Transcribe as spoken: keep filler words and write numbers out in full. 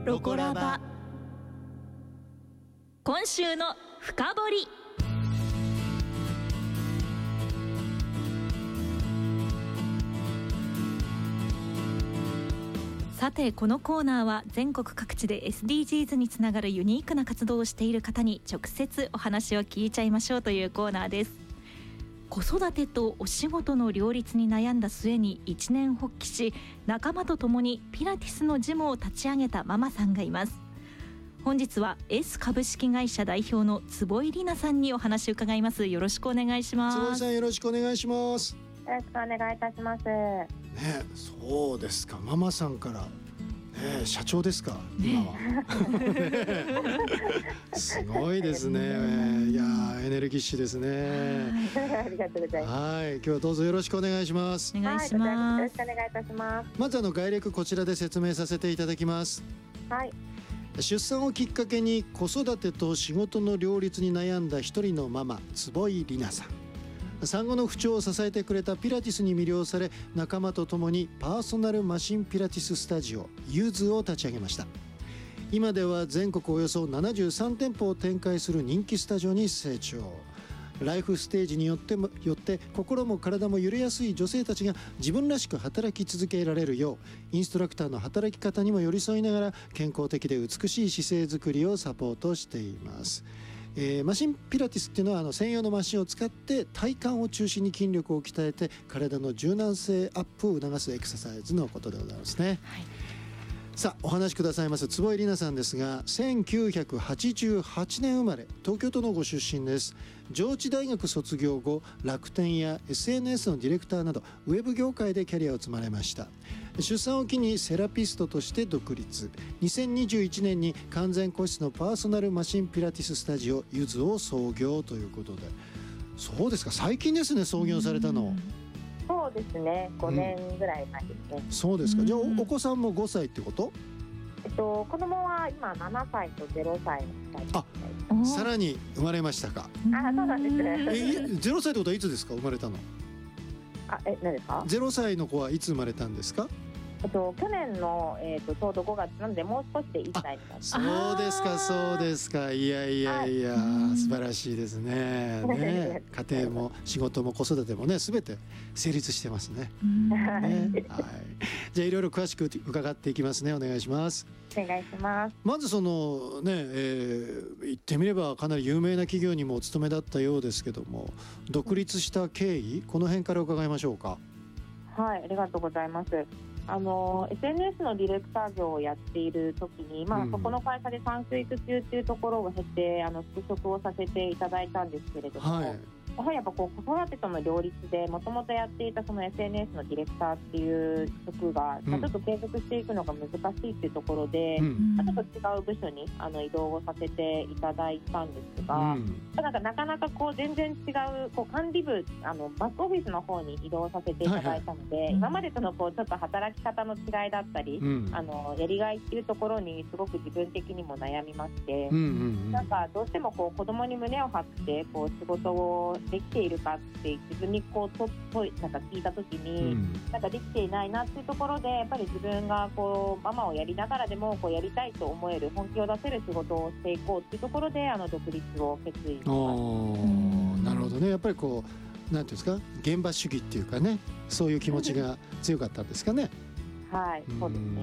ロコラバ。今週の深掘り。さて、このコーナーは全国各地で エスディージーズ につながるユニークな活動をしている方に直接お話を聞いちゃいましょうというコーナーです。子育てとお仕事の両立に悩んだ末に一念発起し、仲間と共にピラティスのジムを立ち上げたママさんがいます。本日は S 株式会社代表の坪井里奈さんにお話を伺います。よろしくお願いします。 坪井さん、よろしくお願いします。 よろしくお願いいたします。 ね、そうですか、ママさんから、ね、社長ですか、今は、ね、すごいですね。いやエネルギッシュですね。 ありがとうございます。 はい、今日はどうぞよろしくお願いします。 お願いします。 よろしくお願いいたします。 まずあの概略こちらで説明させていただきます。 はい。 出産をきっかけに子育てと仕事の両立に悩んだ一人のママ、坪井里奈さん。産後の不調を支えてくれたピラティスに魅了され、仲間と共にパーソナルマシンピラティススタジオユズを立ち上げました。今では全国およそななじゅうさんてんぽを展開する人気スタジオに成長。ライフステージによってもよって心も体も揺れやすい女性たちが自分らしく働き続けられるよう、インストラクターの働き方にも寄り添いながら健康的で美しい姿勢づくりをサポートしています。えー、マシンピラティスっていうのはあの専用のマシンを使って体幹を中心に筋力を鍛えて体の柔軟性アップを促すエクササイズのことでございますね。はい、さあお話しくださいます坪井里奈さんですが、せんきゅうひゃくはちじゅうはちねん生まれ、東京都のご出身です。上智大学卒業後、楽天や エスエヌエス のディレクターなどウェブ業界でキャリアを積まれました。出産を機にセラピストとして独立。にせんにじゅういちねんに完全個室のパーソナルマシンピラティススタジオユズを創業ということで。そうですか、最近ですね、創業されたの。 そうですね、ごねんぐらい前ですね。 うん、そうですか。じゃあ お, お子さんもごさいってこと？ えっと、子供は今ななさいとゼロさいのふたり。 あ、さらに生まれましたか。 あ、そうなんですね。 え、ゼロさいってことはいつですか、生まれたの？ あ、え、何ですか？ ゼロさいの子はいつ生まれたんですか？ えっと、去年の、えー、とちょうどごがつなので、もう少しでいっさいになります。 そうですか、そうですか。いやいやいや、はい、素晴らしいですね。ね、家庭も仕事も子育てもね、すべて成立してますね。ね、はい。じゃあいろいろ詳しく伺っていきますね。お願いします。 お願いします。 まずそのね、えー、言ってみればかなり有名な企業にもお勤めだったようですけども、独立した経緯、この辺から伺いましょうか。 はい、ありがとうございます。あの エスエヌエス のディレクター業をやっている時に、まあ、そこの会社で産休育休っていうところを経て、あの復職をさせていただいたんですけれども、はい、やはりやっぱこう子育てとの両立でもともとやっていたその エスエヌエス のディレクターっていう職が、うん、まあ、ちょっと継続していくのが難しいっていうところで、うん、まあ、ちょっと違う部署にあの移動をさせていただいたんですが、うん、なんかなかなかこう全然違うこう管理部、あのバックオフィスの方に移動させていただいたので、はいはい、今までとのこうちょっと働き方の違いだったり、うん、あのやりがいっていうところにすごく自分的にも悩みまして、うんうんうん、なんかどうしてもこう子供に胸を張ってこう仕事をできているかって自分にこうととなんか聞いたときに、うん、なんかできていないなっていうところで、やっぱり自分がこうママをやりながらでもこうやりたいと思える本気を出せる仕事をしていこうっていうところで、あの独立を決意しました。 なるほどね。やっぱりこうなんていうんですか、現場主義っていうかね、そういう気持ちが強かったんですかね。 はい、そうですね。